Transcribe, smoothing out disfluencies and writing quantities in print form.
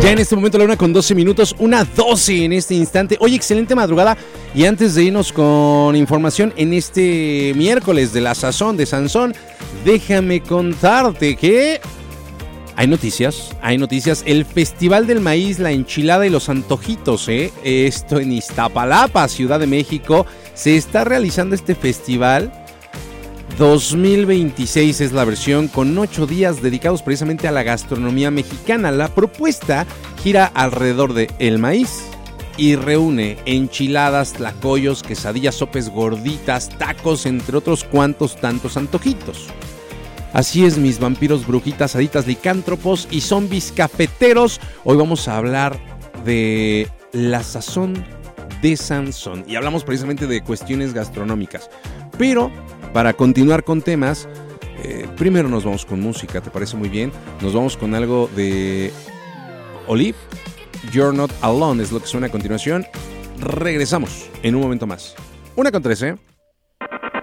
Ya en este momento la 1:12, 1:12 en este instante. Oye, excelente madrugada. Y antes de irnos con información en este miércoles de la sazón de Sansón, déjame contarte que hay noticias. El Festival del Maíz, la enchilada y los antojitos, esto en Iztapalapa, Ciudad de México. Se está realizando este festival 2026 es la versión, con 8 días dedicados precisamente a la gastronomía mexicana. La propuesta gira alrededor de el maíz y reúne enchiladas, tlacoyos, quesadillas, sopes, gorditas, tacos, entre otros cuantos tantos antojitos. Así es, mis vampiros, brujitas, haditas, licántropos y zombies cafeteros. Hoy vamos a hablar de la sazón de Sansón y hablamos precisamente de cuestiones gastronómicas. Pero para continuar con temas, primero nos vamos con música, ¿te parece muy bien? Nos vamos con algo de Olive, You're Not Alone, es lo que suena a continuación. Regresamos en un momento más. 1:13.